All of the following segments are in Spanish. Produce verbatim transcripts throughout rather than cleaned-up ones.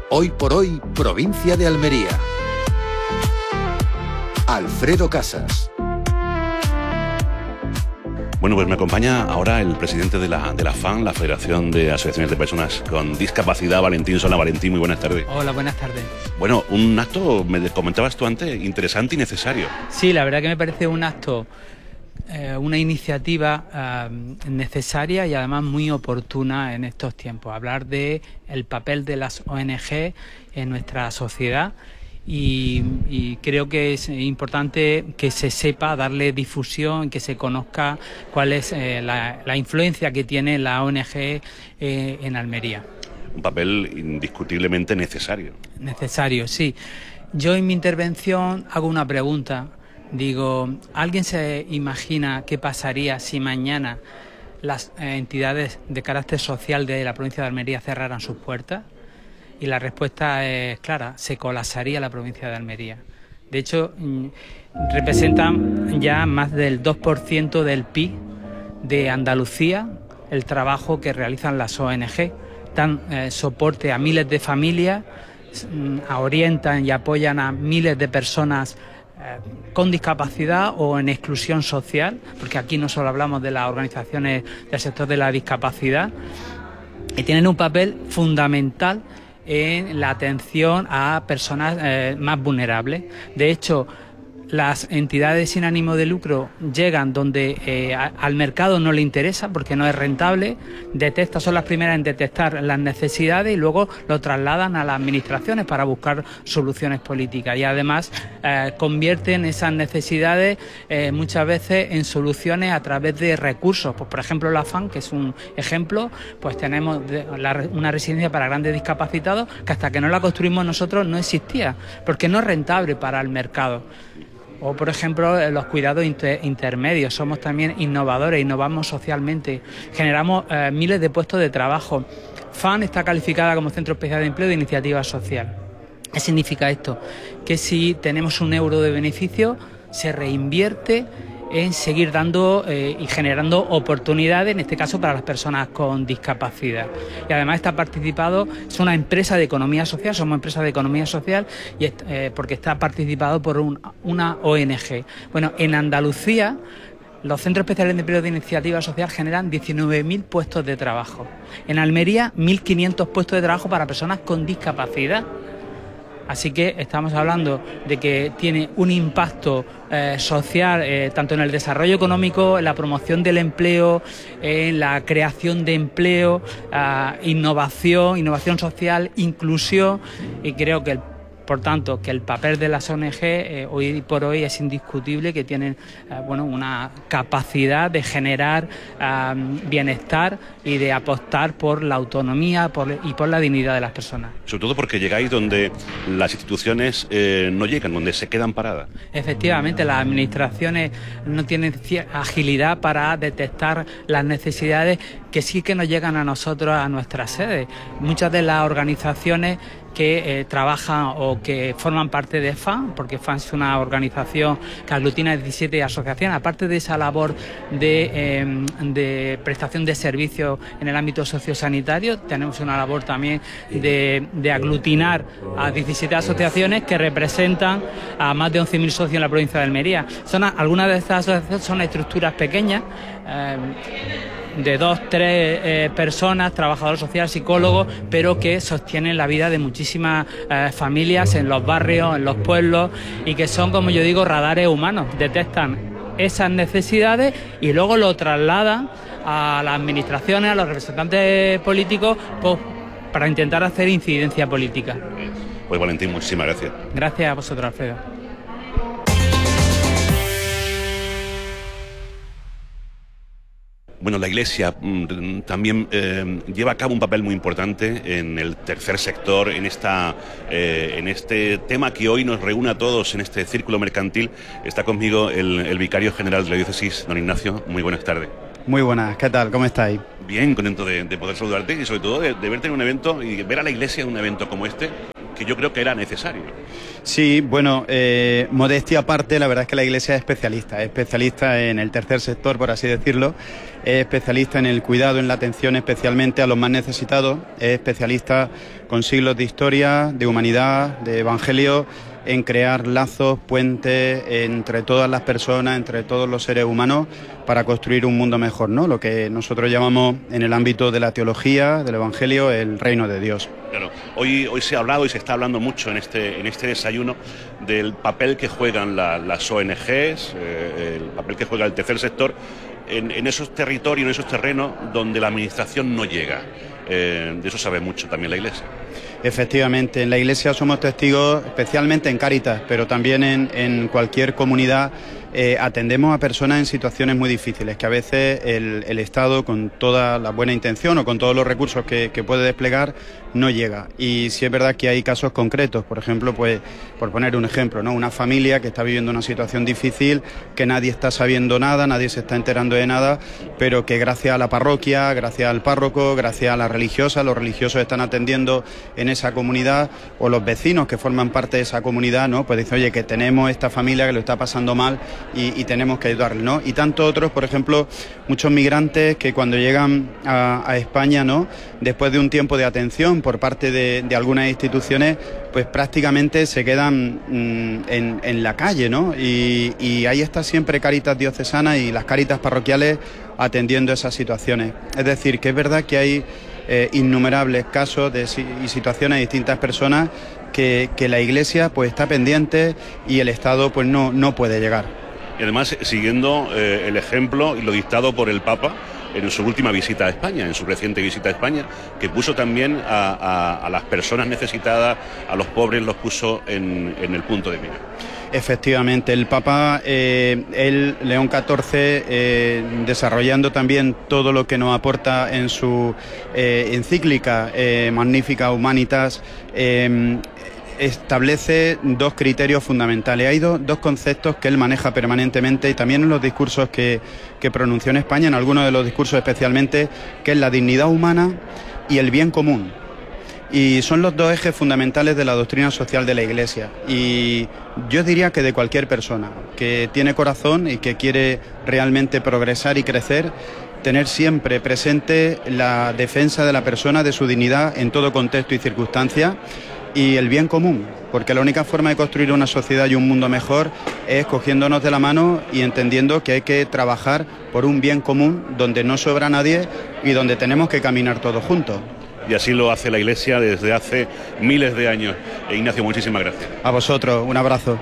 Hoy por hoy, provincia de Almería. Alfredo Casas. Bueno, pues me acompaña ahora el presidente de la, de la FAN, la Federación de Asociaciones de Personas con Discapacidad, Valentín Sola. Valentín, muy buenas tardes. Hola, buenas tardes. Bueno, un acto, me comentabas tú antes, interesante y necesario. Sí, la verdad que me parece un acto, eh, una iniciativa eh, necesaria y además muy oportuna en estos tiempos. Hablar de el papel de las O N G en nuestra sociedad. Y, y creo que es importante que se sepa, darle difusión, que se conozca cuál es eh, la, la influencia que tiene la O N G eh, en Almería. Un papel indiscutiblemente necesario. Necesario, sí. Yo en mi intervención hago una pregunta. Digo, ¿alguien se imagina qué pasaría si mañana las eh, entidades de carácter social de la provincia de Almería cerraran sus puertas? Y la respuesta es clara, se colapsaría la provincia de Almería. De hecho, representan ya más del dos por ciento del P I B de Andalucía el trabajo que realizan las O N G. Dan eh, soporte a miles de familias, orientan y apoyan a miles de personas eh, con discapacidad o en exclusión social, porque aquí no solo hablamos de las organizaciones del sector de la discapacidad, y tienen un papel fundamental en la atención a personas eh, más vulnerables. De hecho, las entidades sin ánimo de lucro llegan donde eh, a, al mercado no le interesa porque no es rentable, detecta, son las primeras en detectar las necesidades y luego lo trasladan a las administraciones para buscar soluciones políticas y además eh, convierten esas necesidades eh, muchas veces en soluciones a través de recursos. Pues, por ejemplo, la FAN, que es un ejemplo, pues tenemos de, la, una residencia para grandes discapacitados que hasta que no la construimos nosotros no existía porque no es rentable para el mercado. O, por ejemplo, los cuidados inter intermedios. Somos también innovadores, innovamos socialmente, generamos eh, miles de puestos de trabajo. FAN está calificada como Centro Especial de Empleo de Iniciativa Social. ¿Qué significa esto? Que si tenemos un euro de beneficio, se reinvierte en seguir dando eh, y generando oportunidades, en este caso para las personas con discapacidad. Y además está participado, es una empresa de economía social, somos empresa de economía social y es, eh, porque está participado por un, una O N G. Bueno, en Andalucía los centros especiales de empleo de iniciativa social generan diecinueve mil puestos de trabajo. En Almería, mil quinientos puestos de trabajo para personas con discapacidad. Así que estamos hablando de que tiene un impacto eh, social eh, tanto en el desarrollo económico, en la promoción del empleo, en la creación de empleo, eh, innovación, innovación social, inclusión, y creo que el Por tanto, que el papel de las O N G eh, hoy por hoy es indiscutible, que tienen eh, bueno, una capacidad de generar eh, bienestar y de apostar por la autonomía por, y por la dignidad de las personas. Sobre todo porque llegáis donde las instituciones eh, no llegan, donde se quedan paradas. Efectivamente, las administraciones no tienen agilidad para detectar las necesidades que sí que nos llegan a nosotros, a nuestras sedes. Muchas de las organizaciones que eh, trabajan o que forman parte de FAN, porque FAN es una organización que aglutina diecisiete asociaciones, aparte de esa labor de, eh, de prestación de servicios en el ámbito sociosanitario, tenemos una labor también de, de aglutinar a diecisiete asociaciones que representan a más de once mil socios en la provincia de Almería. Son, algunas de estas asociaciones son estructuras pequeñas, eh, de dos, tres eh, personas, trabajadores sociales, psicólogos, pero que sostienen la vida de muchísimas eh, familias en los barrios, en los pueblos, y que son, como yo digo, radares humanos. Detectan esas necesidades y luego lo trasladan a las administraciones, a los representantes políticos, pues, para intentar hacer incidencia política. Pues Valentín, muchísimas gracias. Gracias a vosotros, Alfredo. Bueno, la Iglesia mm, también eh, lleva a cabo un papel muy importante en el tercer sector, en esta, eh, en este tema que hoy nos reúne a todos en este círculo mercantil. Está conmigo el, el vicario general de la diócesis, don Ignacio. Muy buenas tardes. Muy buenas, ¿qué tal? ¿Cómo estáis? Bien, contento de, de poder saludarte y sobre todo de, de verte en un evento y ver a la Iglesia en un evento como este, que yo creo que era necesario. Sí, bueno, eh, modestia aparte, la verdad es que la Iglesia es especialista, es especialista en el tercer sector, por así decirlo, es especialista en el cuidado, en la atención especialmente a los más necesitados, es especialista con siglos de historia, de humanidad, de evangelio, en crear lazos, puentes entre todas las personas, entre todos los seres humanos, para construir un mundo mejor, ¿no? Lo que nosotros llamamos en el ámbito de la teología, del evangelio, el reino de Dios. Claro, hoy, hoy se ha hablado y se está hablando mucho en este, en este desayuno del papel que juegan la, las O N Ges, eh, el papel que juega el tercer sector en, en esos territorios, en esos terrenos donde la administración no llega. Eh, de eso sabe mucho también la Iglesia. Efectivamente, en la Iglesia somos testigos, especialmente en Cáritas, pero también en, en cualquier comunidad, eh, atendemos a personas en situaciones muy difíciles, que a veces el, el Estado, con toda la buena intención o con todos los recursos que, que puede desplegar, no llega. Y sí es verdad que hay casos concretos, por ejemplo, pues por poner un ejemplo, ¿no? Una familia que está viviendo una situación difícil, que nadie está sabiendo nada, nadie se está enterando de nada, pero que gracias a la parroquia, gracias al párroco, gracias a la religiosa, los religiosos están atendiendo en esa comunidad, o los vecinos que forman parte de esa comunidad, ¿no? Pues dicen, oye, que tenemos esta familia que lo está pasando mal y, y tenemos que ayudarle, ¿no? Y tantos otros, por ejemplo, muchos migrantes que cuando llegan a, a España, ¿no? Después de un tiempo de atención por parte de, de algunas instituciones, pues prácticamente se quedan mmm, en, en la calle, ¿no? Y, y ahí está siempre Cáritas Diocesana y las Cáritas parroquiales atendiendo esas situaciones. Es decir, que es verdad que hay eh, innumerables casos de, y situaciones de distintas personas que, que la Iglesia pues está pendiente y el Estado pues no, no puede llegar. Y además, siguiendo eh, el ejemplo y lo dictado por el Papa en su última visita a España, en su reciente visita a España, que puso también a, a, a las personas necesitadas, a los pobres, los puso en, en el punto de mira. Efectivamente, el Papa, eh, el León catorce, eh, desarrollando también todo lo que nos aporta en su eh, encíclica eh, Magnificat Humanitas, eh, establece dos criterios fundamentales. Hay do, dos conceptos que él maneja permanentemente y también en los discursos que, que pronunció en España, en algunos de los discursos especialmente, que es la dignidad humana y el bien común. Y son los dos ejes fundamentales de la doctrina social de la Iglesia. Y yo diría que de cualquier persona que tiene corazón y que quiere realmente progresar y crecer, tener siempre presente la defensa de la persona, de su dignidad en todo contexto y circunstancia, y el bien común, porque la única forma de construir una sociedad y un mundo mejor es cogiéndonos de la mano y entendiendo que hay que trabajar por un bien común donde no sobra nadie y donde tenemos que caminar todos juntos. Y así lo hace la Iglesia desde hace miles de años. E Ignacio, muchísimas gracias. A vosotros, un abrazo.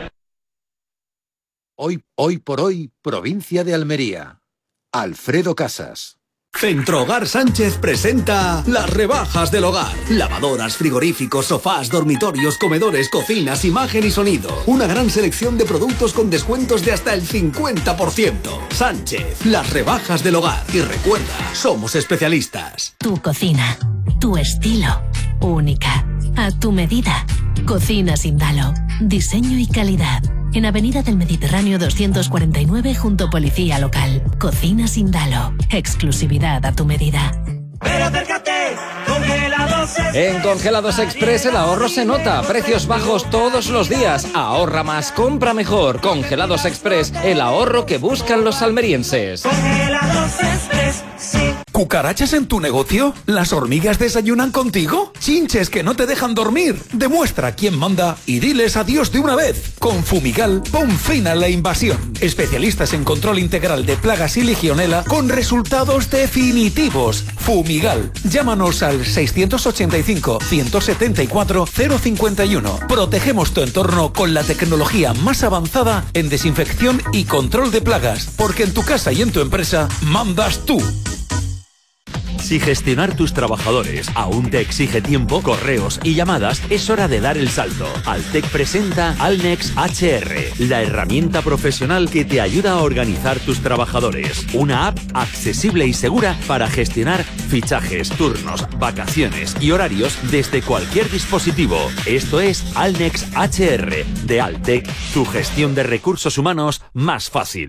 Hoy, hoy por hoy, provincia de Almería. Alfredo Casas. Centro Hogar Sánchez presenta las rebajas del hogar. Lavadoras, frigoríficos, sofás, dormitorios, comedores, cocinas, imagen y sonido. Una gran selección de productos con descuentos de hasta el cincuenta por ciento. Sánchez, las rebajas del hogar. Y recuerda, somos especialistas. Tu cocina, tu estilo, única, a tu medida. Cocina Sindalo, diseño y calidad. En Avenida del Mediterráneo doscientos cuarenta y nueve junto Policía Local. Cocina Sindalo, exclusividad a tu medida. Pero acércate, Congelados Express. En Congelados Express el ahorro se nota. Precios bajos todos los días. Ahorra más, compra mejor. Congelados Express, el ahorro que buscan los almerienses. Congelados Express, sí. ¿Cucarachas en tu negocio? ¿Las hormigas desayunan contigo? ¿Chinches que no te dejan dormir? Demuestra quién manda y diles adiós de una vez. Con Fumigal, pon fin a la invasión. Especialistas en control integral de plagas y legionela con resultados definitivos. Fumigal. Llámanos al seiscientos ochenta y cinco, ciento setenta y cuatro, cero cincuenta y uno. Protegemos tu entorno con la tecnología más avanzada en desinfección y control de plagas. Porque en tu casa y en tu empresa mandas tú. Si gestionar tus trabajadores aún te exige tiempo, correos y llamadas, es hora de dar el salto. Altec presenta Alnex H R, la herramienta profesional que te ayuda a organizar tus trabajadores. Una app accesible y segura para gestionar fichajes, turnos, vacaciones y horarios desde cualquier dispositivo. Esto es Alnex H R de Altec, tu gestión de recursos humanos más fácil.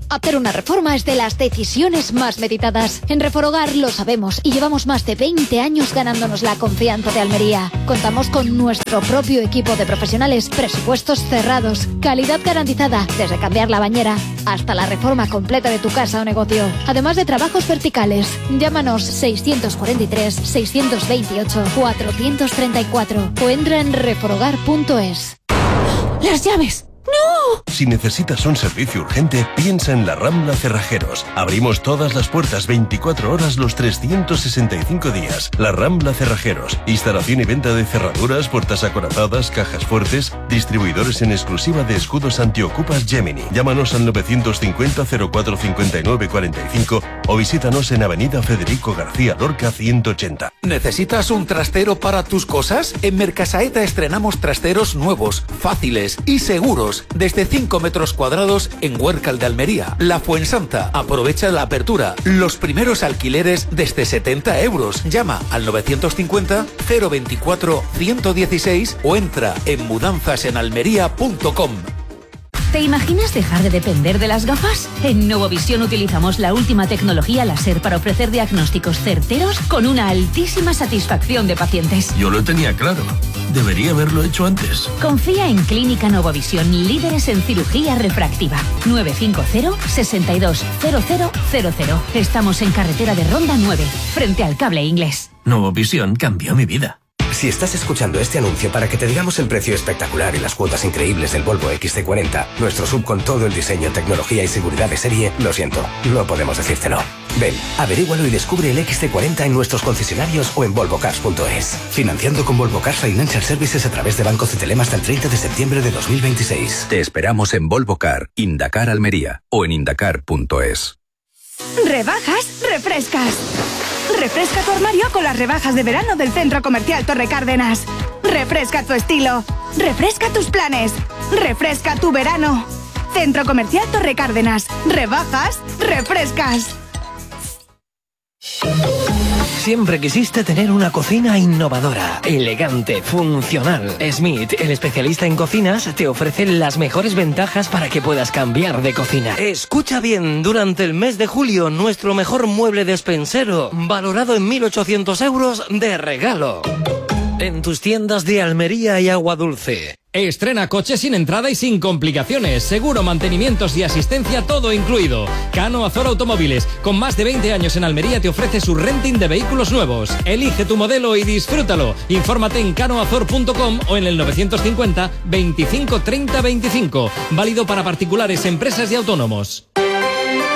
Hacer una reforma es de las decisiones más meditadas. En Reforhogar lo sabemos y llevamos más de veinte años ganándonos la confianza de Almería. Contamos con nuestro propio equipo de profesionales, presupuestos cerrados, calidad garantizada, desde cambiar la bañera hasta la reforma completa de tu casa o negocio. Además de trabajos verticales. Llámanos seiscientos cuarenta y tres, seiscientos veintiocho, cuatrocientos treinta y cuatro o entra en reforhogar punto es. ¡Las llaves! ¡No! Si necesitas un servicio urgente, piensa en La Rambla Cerrajeros. Abrimos todas las puertas veinticuatro horas los trescientos sesenta y cinco días. La Rambla Cerrajeros. Instalación y venta de cerraduras, puertas acorazadas, cajas fuertes. Distribuidores en exclusiva de escudos antiocupas Gemini. Llámanos al novecientos cincuenta, cero cuatro cincuenta y nueve cuarenta y cinco o visítanos en Avenida Federico García Lorca ciento ochenta. ¿Necesitas un trastero para tus cosas? En Mercasaeta estrenamos trasteros nuevos, fáciles y seguros. Desde cinco metros cuadrados en Huércal de Almería. La Fuensanta. Aprovecha la apertura. Los primeros alquileres desde setenta euros. Llama al novecientos cincuenta, cero veinticuatro, ciento dieciséis o entra en mudanzas en almería punto com. ¿Te imaginas dejar de depender de las gafas? En Novovisión utilizamos la última tecnología láser para ofrecer diagnósticos certeros con una altísima satisfacción de pacientes. Yo lo tenía claro. Debería haberlo hecho antes. Confía en Clínica Novovisión, líderes en cirugía refractiva. nueve cinco cero, seis dos, cero cero cero cero. Estamos en carretera de Ronda nueve, frente al Cable Inglés. Novovisión cambió mi vida. Si estás escuchando este anuncio para que te digamos el precio espectacular y las cuotas increíbles del Volvo equis ce cuarenta, nuestro sub con todo el diseño, tecnología y seguridad de serie, lo siento, no podemos decírtelo. Ven, averígualo y descubre el equis ce cuarenta en nuestros concesionarios o en volvo cars punto es. Financiando con Volvo Cars Financial Services a través de Banco Cetelem hasta el treinta de septiembre de dos mil veintiséis. Te esperamos en Volvo Car, Indacar Almería o en indacar punto es. Rebajas, refrescas. Refresca tu armario con las rebajas de verano del Centro Comercial Torre Cárdenas. Refresca tu estilo. Refresca tus planes. Refresca tu verano. Centro Comercial Torre Cárdenas. Rebajas, refrescas. Siempre quisiste tener una cocina innovadora, elegante, funcional. Smith, el especialista en cocinas, te ofrece las mejores ventajas para que puedas cambiar de cocina. Escucha bien, durante el mes de julio, nuestro mejor mueble despensero, valorado en mil ochocientos euros de regalo. En tus tiendas de Almería y Agua Dulce. Estrena coche sin entrada y sin complicaciones. Seguro, mantenimientos y asistencia, todo incluido. Cano Azor Automóviles, con más de veinte años en Almería, te ofrece su renting de vehículos nuevos. Elige tu modelo y disfrútalo. Infórmate en cano azor punto com o en el novecientos cincuenta, veinticinco, treinta, veinticinco. Válido para particulares, empresas y autónomos.